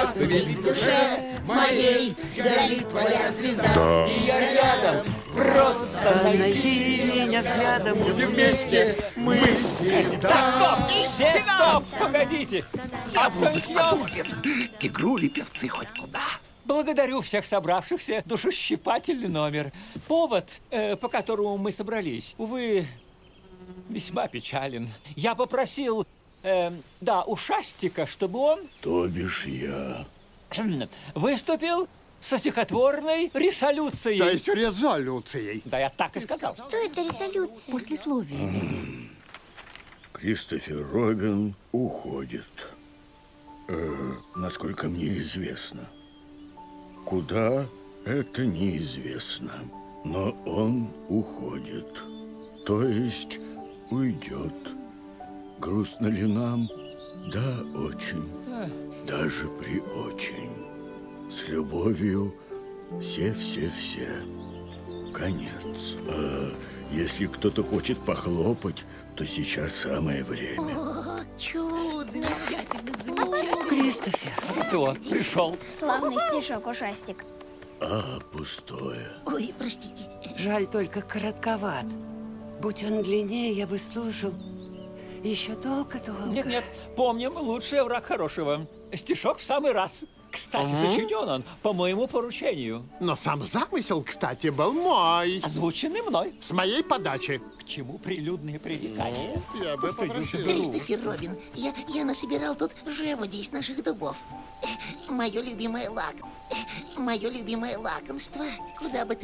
Просто ведь в душе моей горит твоя звезда. И я рядом, просто найти меня взглядом. Будем вместе, мы всегда. Так, стоп! Все стоп! Погодите! Атtention! Игрули певцы хоть куда. Благодарю всех собравшихся. Душещипательный номер. Повод, по которому мы собрались, увы, весьма печален. Я попросил, Ушастика, чтобы он... То бишь я. Выступил со стихотворной резолюцией. То есть резолюцией. Да, я так и сказал. Что это резолюция? Послесловие. Кристофер Робин уходит. Насколько мне известно. Куда, это неизвестно. Но он уходит. То есть уйдет. Грустно ли нам? Да, очень. Даже при очень. С любовью все-все-все. Конец. Если кто-то хочет похлопать, то сейчас самое время. О, чудно. Кристофер. Кто пришел? Славный стишок, ушастик. Пустое. Ой, простите. Жаль, только коротковат. Будь он длиннее, я бы слушал еще долго-долго. Нет, помним, лучший враг хорошего. Стишок в самый раз. Кстати, сочинен он по моему поручению. Но сам замысел, кстати, был мой. Озвученный мной. С моей подачи. К чему прилюдные пререкания? Я бы попросил. Кристофер Робин, я насобирал тут желуди из наших дубов. Мое любимое лакомство. Куда бы ты